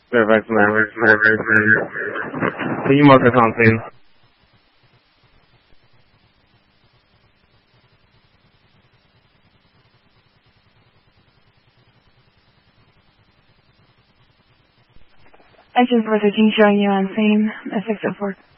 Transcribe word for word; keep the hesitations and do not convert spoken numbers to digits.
Fairfax Mavericks, Mavericks, Mavericks. Can you mark us on scene? Engine four thirteen showing you on scene, S six oh four.